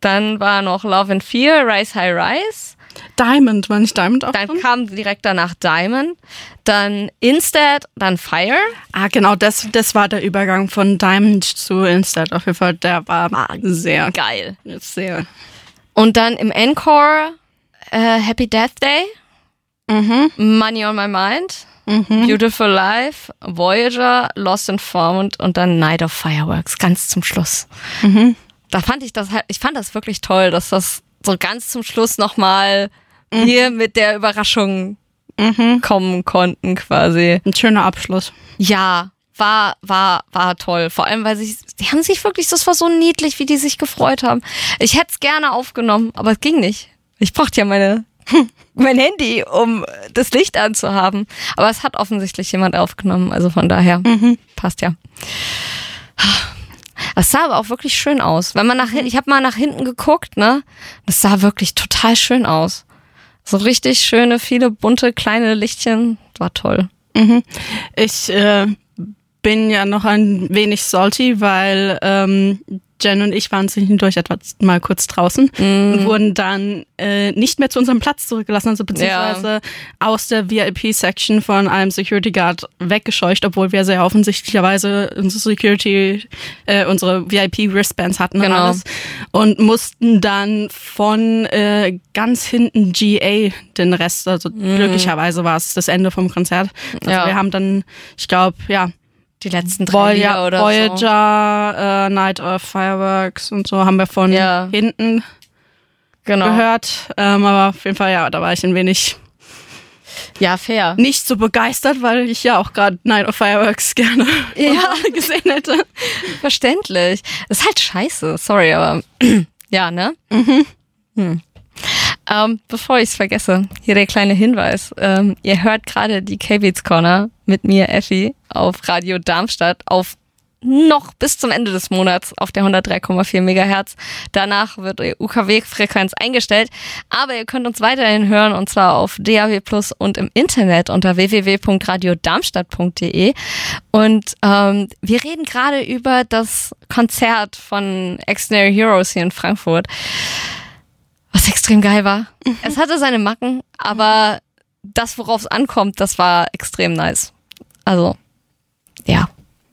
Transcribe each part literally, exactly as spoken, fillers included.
Dann war noch Love and Fear, Rise High Rise. Diamond, war nicht Diamond auch Dann drin? kam direkt danach Diamond. Dann Instead, dann Fire. Ah, genau, das, das war der Übergang von Diamond zu Instead. Auf jeden Fall, der war sehr Geil. Sehr. Und dann im Encore äh, Happy Death Day. Mhm. Money on My Mind. Mhm. Beautiful Life. Voyager, Lost and Found und dann Night of Fireworks, ganz zum Schluss. Mhm. Da fand ich das halt, ich fand das wirklich toll, dass das so ganz zum Schluss nochmal mhm. hier mit der Überraschung mhm. kommen konnten quasi. Ein schöner Abschluss. Ja, war, war, war toll. Vor allem, weil sie, die haben sich wirklich, das war so niedlich, wie die sich gefreut haben. Ich hätte es gerne aufgenommen, aber es ging nicht. Ich brauchte ja meine, mein Handy, um das Licht anzuhaben. Aber es hat offensichtlich jemand aufgenommen, also von daher mhm. passt ja. Es sah aber auch wirklich schön aus. Wenn man nach hinten, ich habe mal nach hinten geguckt, ne? Das sah wirklich total schön aus. So richtig schöne, viele bunte kleine Lichtchen. War toll. Mhm. Ich äh, bin ja noch ein wenig salty, weil ähm, Jen und ich waren zwischendurch etwas mal kurz draußen mm. und wurden dann äh, nicht mehr zu unserem Platz zurückgelassen, also beziehungsweise ja. aus der V I P-Section von einem Security Guard weggescheucht, obwohl wir sehr offensichtlicherweise unsere Security, äh, unsere V I P-Wristbands hatten und genau. alles und mussten dann von äh, ganz hinten G A den Rest, also mm. glücklicherweise war es das Ende vom Konzert. Also ja. wir haben dann, ich glaube, ja, die letzten drei Lieder oder Voyager, so. Voyager, uh, Night of Fireworks und so haben wir von ja. hinten genau. gehört. Ähm, aber auf jeden Fall, ja, da war ich ein wenig ja, fair. nicht so begeistert, weil ich ja auch gerade Night of Fireworks gerne ja. gesehen hätte. Verständlich. Das ist halt scheiße, sorry, aber ja, ne? Mhm. Hm. Ähm, bevor ich es vergesse, hier der kleine Hinweis. Ähm, ihr hört gerade die K-Beats Corner mit mir, Effi, auf Radio Darmstadt auf noch bis zum Ende des Monats auf der hundertdrei Komma vier Megahertz. Danach wird die U K W-Frequenz eingestellt, aber ihr könnt uns weiterhin hören und zwar auf D A W Plus und im Internet unter w w w punkt radio darmstadt punkt d e und ähm, wir reden gerade über das Konzert von Extraordinary Heroes hier in Frankfurt, was extrem geil war. Mhm. Es hatte seine Macken, aber das, worauf es ankommt, das war extrem nice. Also, ja.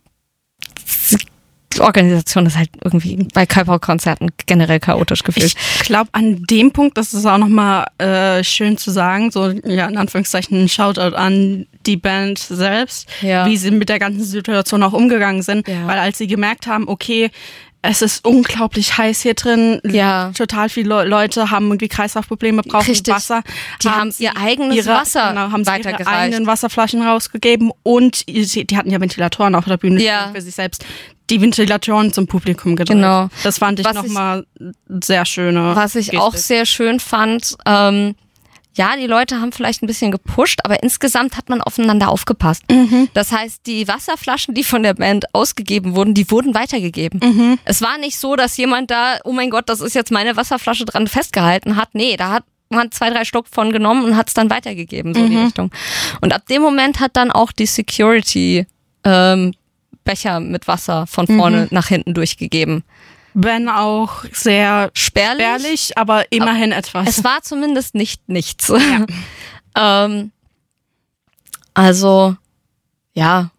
Die Organisation ist halt irgendwie bei Körperkonzerten generell chaotisch gefühlt. Ich glaube, an dem Punkt, das ist auch nochmal äh, schön zu sagen, so ja in Anführungszeichen ein Shoutout an die Band selbst, ja. wie sie mit der ganzen Situation auch umgegangen sind, ja. weil als sie gemerkt haben, okay, es ist unglaublich heiß hier drin. Ja. Total viele Leute haben irgendwie Kreislaufprobleme, brauchen Richtig. Wasser. Die haben, haben ihr eigenes ihre, Wasser genau, haben weitergereicht. ihre eigenen Wasserflaschen rausgegeben und die hatten ja Ventilatoren auf der Bühne ja. für sich selbst. Die Ventilatoren zum Publikum gedreht. Genau. Das fand ich nochmal sehr schöne Was ich Gestik. auch sehr schön fand, ähm, ja, die Leute haben vielleicht ein bisschen gepusht, aber insgesamt hat man aufeinander aufgepasst. Mhm. Das heißt, die Wasserflaschen, die von der Band ausgegeben wurden, die wurden weitergegeben. Mhm. Es war nicht so, dass jemand da, oh mein Gott, das ist jetzt meine Wasserflasche dran festgehalten hat. Nee, da hat man zwei, drei Schluck von genommen und hat es dann weitergegeben, so mhm. die Richtung. Und ab dem Moment hat dann auch die Security ähm, Becher mit Wasser von vorne mhm. nach hinten durchgegeben. Wenn auch sehr spärlich, spärlich aber immerhin aber etwas. Es war zumindest nicht nichts. Ja. ähm, also, ja.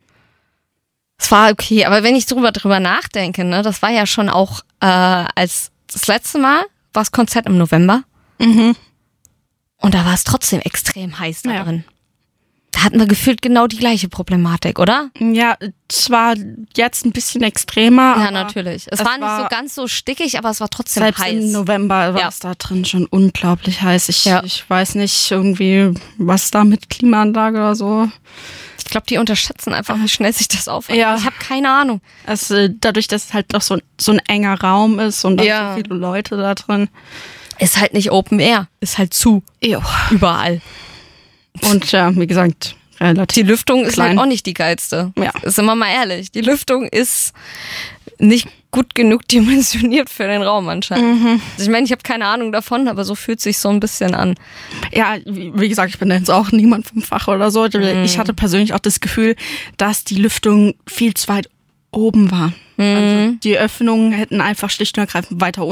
Es war okay, aber wenn ich drüber, drüber nachdenke, ne, das war ja schon auch äh, als das letzte Mal war das Konzert im November. Mhm. Und da war es trotzdem extrem heiß da ja. drin. Da hatten wir gefühlt genau die gleiche Problematik, oder? Ja, zwar jetzt ein bisschen extremer. Ja, aber natürlich. Es, es war nicht war so ganz so stickig, aber es war trotzdem selbst heiß. Selbst im November war ja. es da drin schon unglaublich heiß. Ich, ja. ich weiß nicht irgendwie, was da mit Klimaanlage oder so. Ich glaube, die unterschätzen einfach, wie schnell sich das aufhört. Ja. Ich habe keine Ahnung. Es, dadurch, dass es halt noch so, so ein enger Raum ist und ja. so viele Leute da drin. Ist halt nicht Open Air, ist halt zu. Jo. Überall. Und ja, wie gesagt, relativ die Lüftung klein. Ist halt auch nicht die geilste. Ja. Sind wir mal ehrlich. Die Lüftung ist nicht gut genug dimensioniert für den Raum anscheinend. Mhm. Also ich meine, ich habe keine Ahnung davon, aber so fühlt sich so ein bisschen an. Ja, wie, wie gesagt, ich bin jetzt auch niemand vom Fach oder so. Mhm. Ich hatte persönlich auch das Gefühl, dass die Lüftung viel zu weit oben war. Mhm. Also die Öffnungen hätten einfach schlicht und ergreifend weiter